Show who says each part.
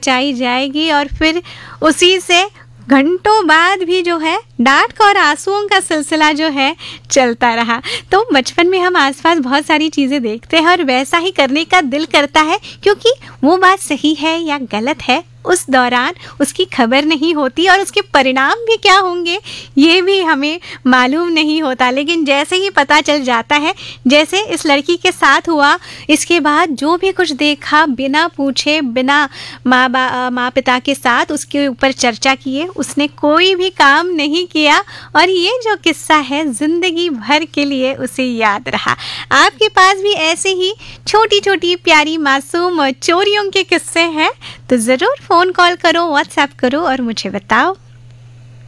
Speaker 1: बचाई जाएगी और फिर उसी से घंटों बाद भी जो है डांट और आंसुओं का सिलसिला जो है चलता रहा। तो बचपन में हम आसपास बहुत सारी चीज़ें देखते हैं और वैसा ही करने का दिल करता है, क्योंकि वो बात सही है या गलत है उस दौरान उसकी खबर नहीं होती और उसके परिणाम भी क्या होंगे ये भी हमें मालूम नहीं होता। लेकिन जैसे ही पता चल जाता है, जैसे इस लड़की के साथ हुआ, इसके बाद जो भी कुछ देखा बिना पूछे, बिना माँ पिता के साथ उसके ऊपर चर्चा किए उसने कोई भी काम नहीं किया और ये जो किस्सा है ज़िंदगी भर के लिए उसे याद रहा। आपके पास भी ऐसे ही छोटी छोटी प्यारी मासूम चोरियों के किस्से हैं तो ज़रूर फ़ोन कॉल करो, व्हाट्सएप करो और मुझे बताओ।